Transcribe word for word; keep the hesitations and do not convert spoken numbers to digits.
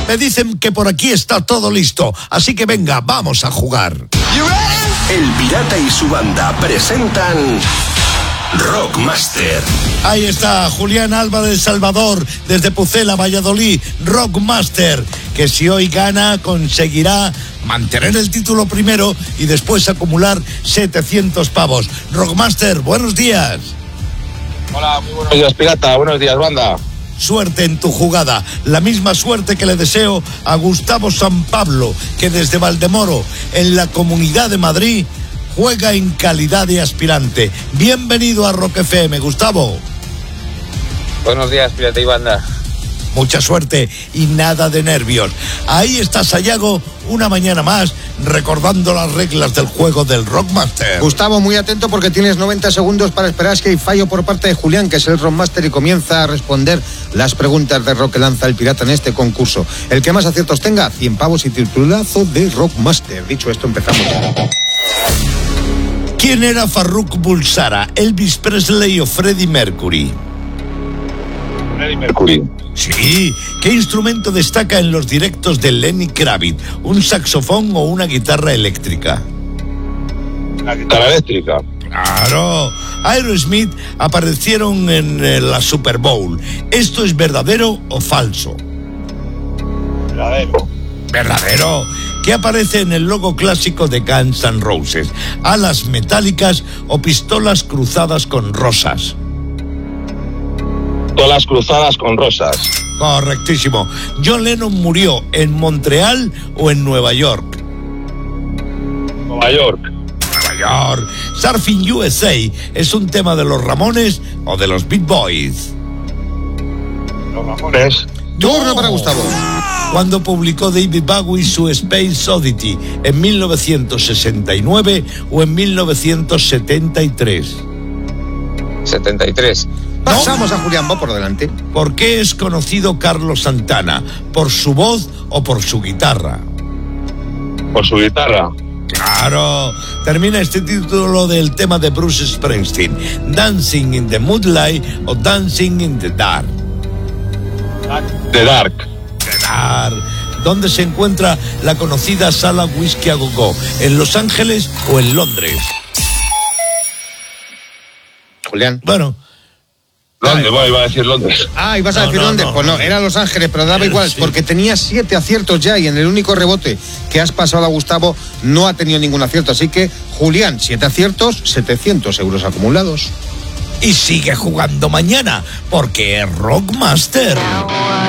Me dicen que por aquí está todo listo, así que venga, vamos a jugar. El Pirata y su banda presentan Rockmaster. Ahí está Julián Álvarez Salvador, desde Pucela, Valladolid, Rockmaster, que si hoy gana conseguirá mantener el título primero y después acumular setecientos pavos. Rockmaster, buenos días. Hola, muy buenos días, Pirata, buenos días, banda. Suerte en tu jugada, la misma suerte que le deseo a Gustavo San Pablo, que desde Valdemoro, en la Comunidad de Madrid, juega en calidad de aspirante. Bienvenido a Rock F M, Gustavo. Buenos días, Pirata y banda. Mucha suerte y nada de nervios. Ahí está Sayago, una mañana más, recordando las reglas del juego del Rockmaster. Gustavo, muy atento porque tienes noventa segundos para esperar. Es que hay fallo por parte de Julián, que es el Rockmaster, y comienza a responder las preguntas de rock que lanza el Pirata en este concurso. El que más aciertos tenga, cien pavos y titulazo de Rockmaster. Dicho esto, empezamos. ¿Quién era Farrukh Bulsara, Elvis Presley o Freddie Mercury? Freddie Mercury. Sí. ¿Qué instrumento destaca en los directos de Lenny Kravitz? ¿Un saxofón o una guitarra eléctrica? La guitarra eléctrica. Claro. Aerosmith aparecieron en la Super Bowl. ¿Esto es verdadero o falso? Verdadero. Verdadero. ¿Qué aparece en el logo clásico de Guns N' Roses? ¿Alas metálicas o pistolas cruzadas con rosas? Todas cruzadas con rosas. Correctísimo. ¿John Lennon murió en Montreal o en Nueva York? Nueva York. Nueva York. Surfing U S A es un tema de los Ramones o de los Beat Boys. Los Ramones. Turno para Gustavo. ¿Cuándo publicó David Bowie su Space Oddity? ¿En mil novecientos sesenta y nueve o en mil novecientos setenta y tres? setenta y tres. Pasamos a Julián, va por delante. ¿Por qué es conocido Carlos Santana? ¿Por su voz o por su guitarra? Por su guitarra. Claro. Termina este título del tema de Bruce Springsteen: Dancing in the Moonlight o Dancing in the Dark. The Dark. The Dark. ¿Dónde se encuentra la conocida sala Whisky a Go Go? ¿En Los Ángeles o en Londres? Julián. Bueno. ¿Dónde? Voy, iba a decir Londres. Ah, ibas a No, decir no, dónde. no. Pues no, era Los Ángeles, pero daba igual, Sí. porque tenías siete aciertos ya y en el único rebote que has pasado a Gustavo no ha tenido ningún acierto. Así que, Julián, siete aciertos, setecientos euros acumulados. Y sigue jugando mañana, porque es Rockmaster.